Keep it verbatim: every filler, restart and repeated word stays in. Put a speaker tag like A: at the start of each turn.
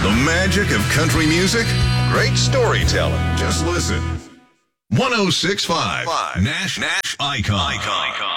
A: The magic of country music? Great storytelling. Just listen. one oh six point five Nash Nash Icon. Icon.